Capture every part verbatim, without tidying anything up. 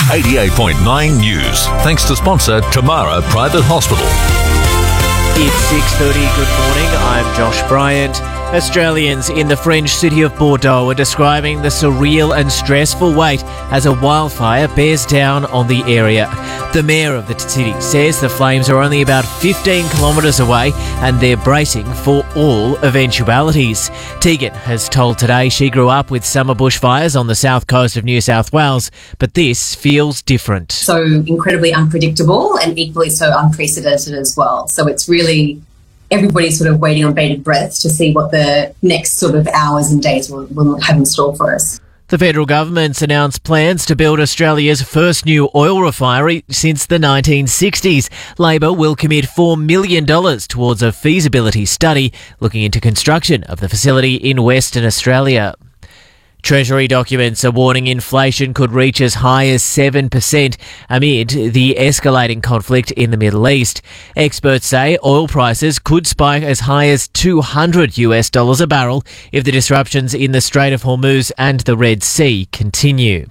eighty-eight point nine News. Thanks to sponsor Tamara Private Hospital. It's six thirty. Good morning. I'm Josh Bryant. Australians in the French city of Bordeaux are describing the surreal and stressful wait as a wildfire bears down on the area. The mayor of the city says the flames are only about fifteen kilometres away and they're bracing for all eventualities. Tegan has told Today she grew up with summer bushfires on the south coast of New South Wales, but this feels different. So incredibly unpredictable and equally so unprecedented as well. So it's really everybody's sort of waiting on bated breath to see what the next sort of hours and days will, will have in store for us. The federal government's announced plans to build Australia's first new oil refinery since the nineteen sixties. Labor will commit four million dollars towards a feasibility study looking into construction of the facility in Western Australia. Treasury documents are warning inflation could reach as high as seven percent amid the escalating conflict in the Middle East. Experts say oil prices could spike as high as two hundred US dollars a barrel if the disruptions in the Strait of Hormuz and the Red Sea continue.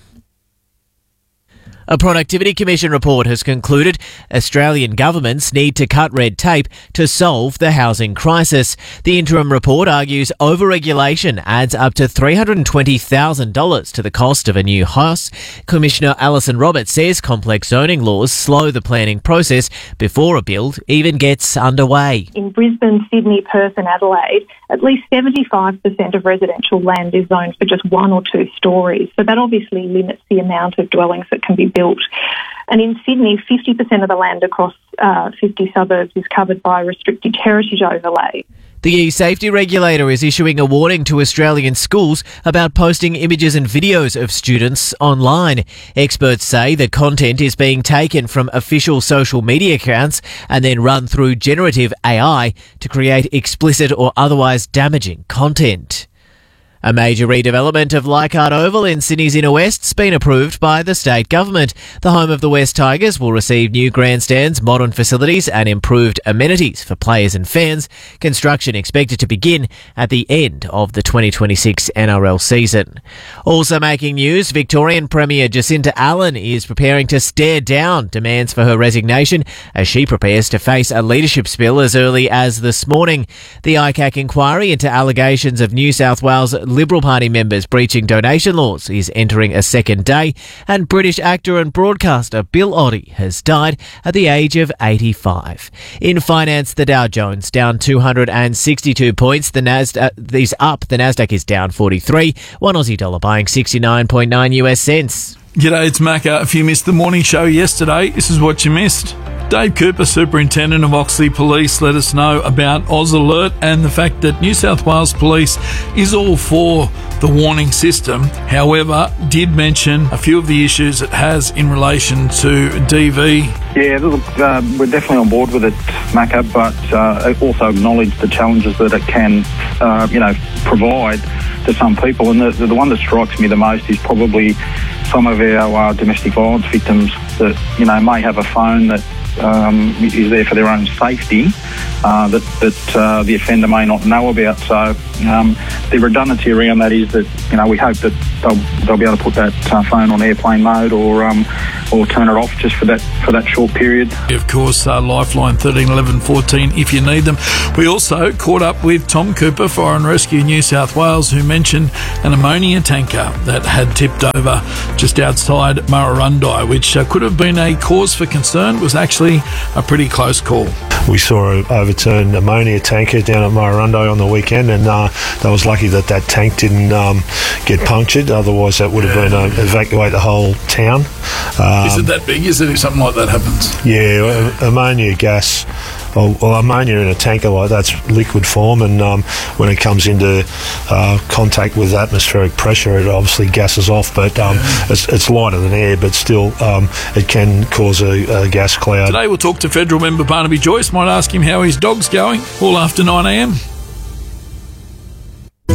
A Productivity Commission report has concluded Australian governments need to cut red tape to solve the housing crisis. The interim report argues overregulation adds up to three hundred twenty thousand dollars to the cost of a new house. Commissioner Alison Roberts says complex zoning laws slow the planning process before a build even gets underway. In Brisbane, Sydney, Perth and Adelaide, at least seventy-five percent of residential land is zoned for just one or two stories. So that obviously limits the amount of dwellings that can be built. And in Sydney, fifty percent of the land across uh, fifty suburbs is covered by restricted heritage overlay. The e-safety regulator is issuing a warning to Australian schools about posting images and videos of students online. Experts say the content is being taken from official social media accounts and then run through generative A I to create explicit or otherwise damaging content. A major redevelopment of Leichhardt Oval in Sydney's Inner West's been approved by the state government. The home of the West Tigers will receive new grandstands, modern facilities and improved amenities for players and fans. Construction expected to begin at the end of the twenty twenty-six N R L season. Also making news, Victorian Premier Jacinta Allen is preparing to stare down demands for her resignation as she prepares to face a leadership spill as early as this morning. The I C A C inquiry into allegations of New South Wales Liberal Party members breaching donation laws is entering a second day, and British actor and broadcaster Bill Oddie has died at the age of eighty-five. In finance, the Dow Jones down two hundred sixty-two points. The Nasdaq is up. The Nasdaq is down forty-three. One Aussie dollar buying sixty-nine point nine US cents. G'day, it's Macca. If you missed the morning show yesterday, this is what you missed. Dave Cooper, Superintendent of Oxley Police, let us know about Oz Alert and the fact that New South Wales Police is all for the warning system. However, did mention a few of the issues it has in relation to D V. Yeah, look, uh, we're definitely on board with it, Macca, but uh, also acknowledge the challenges that it can, uh, you know, provide to some people. And the, the one that strikes me the most is probably some of our uh, domestic violence victims that, you know, may have a phone that um, is there for their own safety uh, that, that uh, the offender may not know about. So um, the redundancy around that is that, you know, we hope that they'll, they'll be able to put that uh, phone on airplane mode or um, or turn it off just for that for that short period. Of course, uh, Lifeline thirteen eleven fourteen if you need them. We also caught up with Tom Cooper, Fire and Rescue New South Wales, who mentioned an ammonia tanker that had tipped over just outside Murrurundi, which uh, could have been a cause for concern. It was actually a pretty close call. We saw an overturned ammonia tanker down at Murrurundi on the weekend, and uh, I was lucky that that tank didn't um, get punctured. Otherwise, that would have been uh, evacuate the whole town. Um, Is it that big? Is it something like that happens? Yeah, ammonia gas. Well, well, ammonia in a tanker like that's liquid form, and um, when it comes into uh, contact with atmospheric pressure, it obviously gases off. But um, yeah. it's, it's lighter than air, but still, um, it can cause a, a gas cloud. Today, we'll talk to federal member Barnaby Joyce. Might ask him how his dog's going. All after nine a m.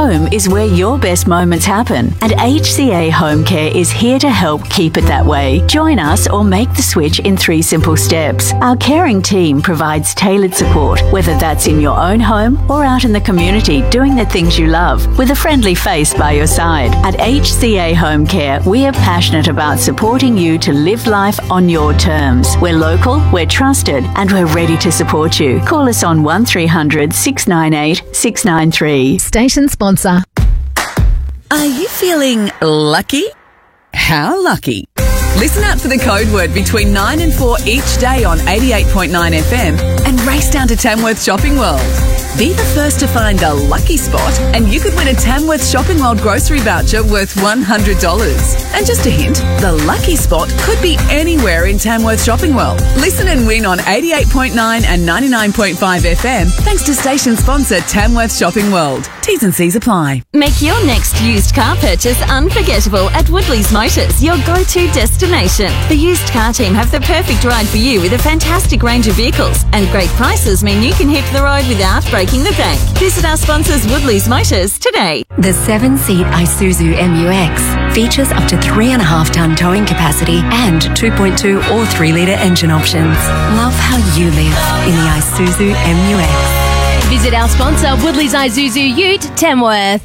Home is where your best moments happen, and H C A Home Care is here to help keep it that way. Join us or make the switch in three simple steps. Our caring team provides tailored support, whether that's in your own home or out in the community doing the things you love, with a friendly face by your side. At H C A Home Care, we are passionate about supporting you to live life on your terms. We're local, we're trusted, and we're ready to support you. Call us on one three hundred six nine eight six nine three. Station sponsor. Are you feeling lucky? How lucky? Listen out for the code word between nine and four each day on eighty-eight point nine F M and race down to Tamworth Shopping World. Be the first to find a lucky spot and you could win a Tamworth Shopping World grocery voucher worth one hundred dollars. And just a hint, the lucky spot could be anywhere in Tamworth Shopping World. Listen and win on eighty-eight point nine and ninety-nine point five F M thanks to station sponsor Tamworth Shopping World. T's and C's apply. Make your next used car purchase unforgettable at Woodley's Motors, your go-to destination. The used car team have the perfect ride for you with a fantastic range of vehicles, and great prices mean you can hit the road without breaking the bank. Visit our sponsors Woodley's Motors today. The seven-seat Isuzu M U X features up to three and a half ton towing capacity and two point two or three litre engine options. Love how you live in the Isuzu M U X. Visit our sponsor, Woodley's Isuzu Ute, Tamworth.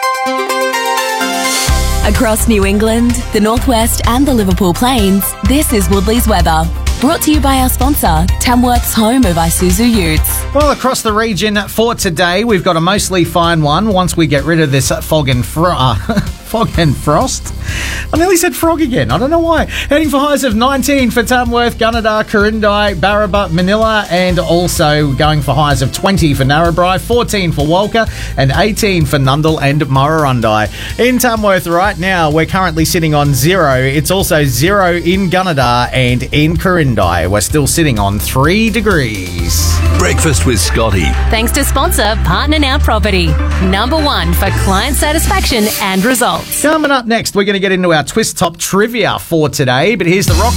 Across New England, the Northwest and the Liverpool Plains, this is Woodley's weather. Brought to you by our sponsor, Tamworth's home of Isuzu Utes. Well, across the region for today, we've got a mostly fine one once we get rid of this fog and fro- uh, fog and frost. I nearly said frog again. I don't know why. Heading for highs of nineteen for Tamworth, Gunnedah, Corindai, Barraba, Manila, and also going for highs of twenty for Narrabri, fourteen for Walker, and eighteen for Nundle and Murrurundi. In Tamworth right now, we're currently sitting on zero. It's also zero in Gunnedah and in Corindai. We're still sitting on three degrees. Breakfast with Scotty. Thanks to sponsor Partner Now Property. Number one for client satisfaction and results. Coming up next, we're going to get into our Twist Top trivia for today, but here's the rock.